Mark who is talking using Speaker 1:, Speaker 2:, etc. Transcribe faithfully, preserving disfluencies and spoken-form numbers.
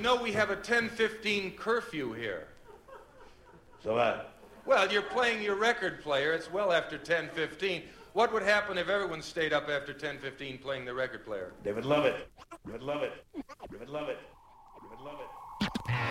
Speaker 1: know we have a ten fifteen curfew here.
Speaker 2: So what?
Speaker 1: Well, you're playing your record player. It's well after ten fifteen. What would happen if everyone stayed up after ten fifteen playing the record player?
Speaker 2: They would love it. They would love it. They would love it. They would love it.